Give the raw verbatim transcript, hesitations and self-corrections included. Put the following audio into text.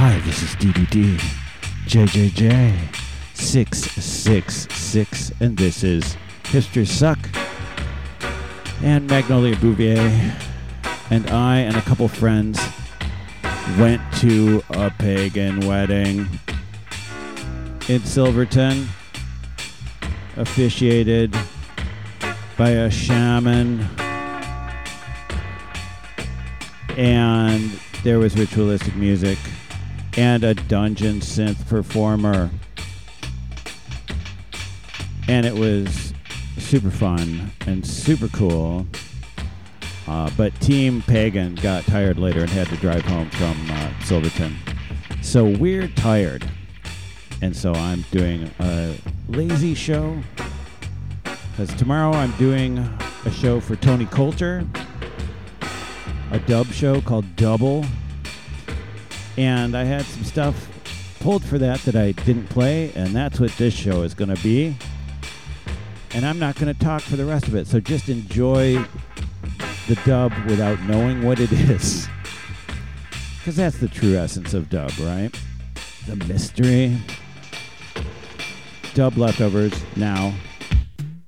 Hi, this is D D D, J J J, six six six, and this is Hipsters Suck. And Magnolia Bouvier and I and a couple friends went to a pagan wedding in Silverton, officiated by a shaman, and there was ritualistic music and a dungeon synth performer, and it was super fun and super cool. Uh, but Team Pagan got tired later and had to drive home from uh, Silverton. So we're tired. And so I'm doing a lazy show. Because tomorrow I'm doing a show for Tony Coulter. A dub show called Double. And I had some stuff pulled for that that I didn't play. And that's what this show is going to be. And I'm not going to talk for the rest of it. So just enjoy the dub without knowing what it is. Because that's the true essence of dub, right? The mystery. Dub leftovers now.